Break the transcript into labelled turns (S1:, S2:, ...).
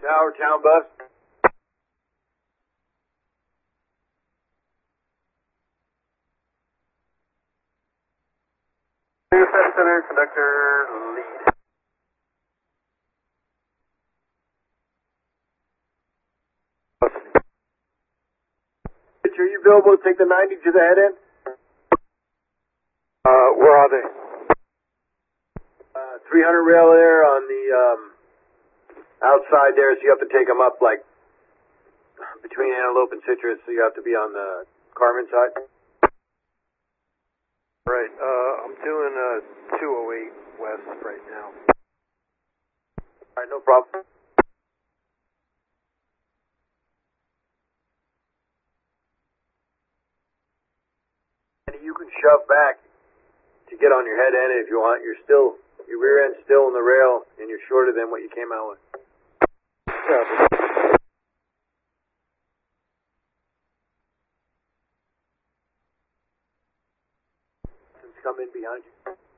S1: Tower, town bus.
S2: 2 Center, conductor lead.
S1: Are you available to take the 90 to the head end?
S2: Where are they?
S1: 300 rail there on the outside there, so you have to take them up like between Antelope and Citrus, so you have to be on the Carmen side.
S2: Right, I'm doing 208 west right now.
S1: Alright, no problem. And you can shove back to get on your head end if you want. Your rear end's still in the rail, and you're shorter than what you came out with.
S2: Yeah.
S1: Come in behind you.